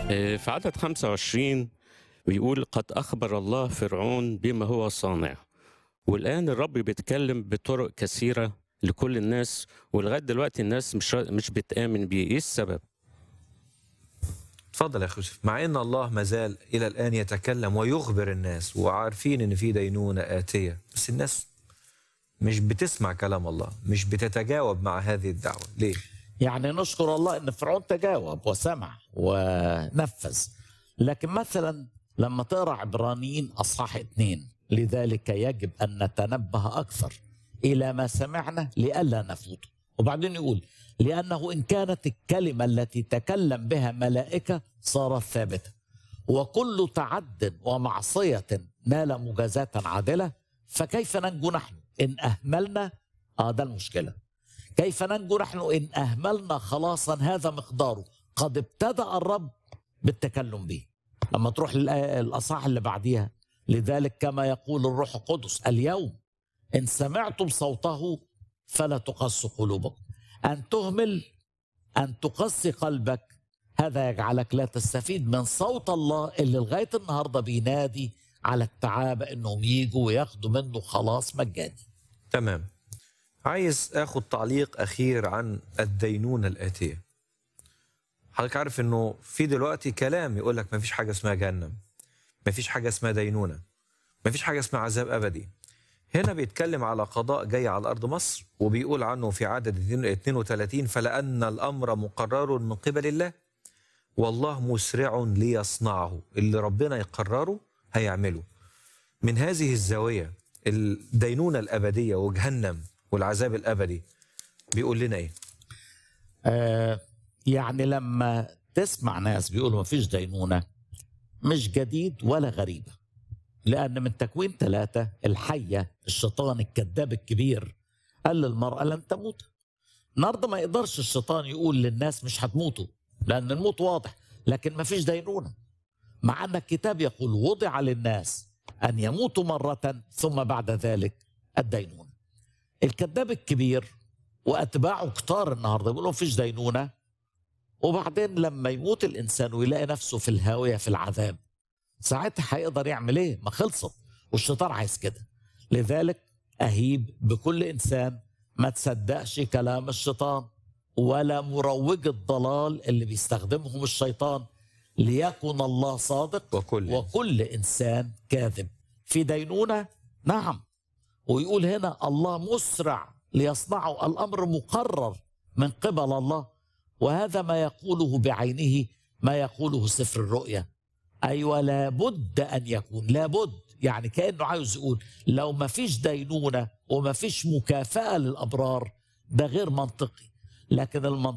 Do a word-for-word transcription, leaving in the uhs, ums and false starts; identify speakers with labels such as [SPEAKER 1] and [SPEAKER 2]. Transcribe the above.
[SPEAKER 1] آه، في عدد خمسة وعشرين بيقول قد أخبر الله فرعون بما هو صانع. والآن الرب بيتكلم بطرق كثيرة لكل الناس، ولغاية دلوقتي الناس مش مش بتآمن بيه. إيه السبب؟
[SPEAKER 2] اتفضل يا أخي يوسف. مع ان الله ما زال الى الان يتكلم ويخبر الناس وعارفين ان في دينونه اتيه، بس الناس مش بتسمع كلام الله، مش بتتجاوب مع هذه الدعوه. ليه؟
[SPEAKER 3] يعني نشكر الله ان فرعون تجاوب وسمع ونفذ. لكن مثلا لما تقرا عبرانيين اصحاح اثنين، لذلك يجب ان نتنبه اكثر الى ما سمعنا لئلا نفوت. وبعدين يقول لانه ان كانت الكلمه التي تكلم بها ملائكه صارت ثابته، وكل تعد ومعصيه نال مجازاه عادله، فكيف ننجو نحن ان اهملنا؟ اه ده المشكله. كيف ننجو نحن إن أهملنا خلاصا هذا مقداره قد ابتدأ الرب بالتكلم به. لما تروح للأصحاح اللي بعديها، لذلك كما يقول الروح القدس اليوم إن سمعتم صوته فلا تقسوا قلوبكم. أن تهمل، أن تقسي قلبك، هذا يجعلك لا تستفيد من صوت الله اللي لغاية النهاردة بينادي على التعابة إنهم يجوا وياخدوا منه خلاص مجاني.
[SPEAKER 2] تمام. عايز اخد تعليق اخير عن الدينونه الاتيه. حضرتك عارف انه في دلوقتي كلام يقول لك ما فيش حاجه اسمها جهنم، ما فيش حاجه اسمها دينونه، ما فيش حاجه اسمها عذاب ابدي. هنا بيتكلم على قضاء جاي على ارض مصر، وبيقول عنه في عدد اثنين وثلاثين فلان الامر مقرر من قبل الله والله مسرع ليصنعه. اللي ربنا يقرره هيعمله. من هذه الزاويه الدينونه الابديه وجهنم والعذاب الأبدي بيقول لنا إيه؟
[SPEAKER 3] آه يعني لما تسمع ناس بيقولوا ما فيش دينونة، مش جديد ولا غريبة. لأن من تكوين ثلاثة الحية الشيطان الكذاب الكبير قال للمرأة لن تموت. النهارده ما يقدرش الشيطان يقول للناس مش هتموتوا، لأن الموت واضح، لكن ما فيش دينونة. مع أن الكتاب يقول وضع للناس أن يموتوا مرة ثم بعد ذلك الدينونة. الكذاب الكبير واتباعه كتار النهارده بيقولوا مفيش دينونه، وبعدين لما يموت الانسان ويلاقي نفسه في الهاويه في العذاب، ساعتها هيقدر يعمل ايه؟ ما خلصت. والشيطان عايز كده. لذلك اهيب بكل انسان ما تصدقش كلام الشيطان ولا مروج الضلال اللي بيستخدمهم الشيطان، ليكن الله صادق
[SPEAKER 2] وكل,
[SPEAKER 3] وكل انسان كاذب. في دينونه نعم، ويقول هنا الله مسرع ليصنعه، الأمر مقرر من قبل الله. وهذا ما يقوله بعينه، ما يقوله سفر الرؤيا. أيوة لابد أن يكون، لابد، يعني كأنه عاوز يقول لو ما فيش دينونة وما فيش مكافأة للأبرار ده غير منطقي. لكن المنطقي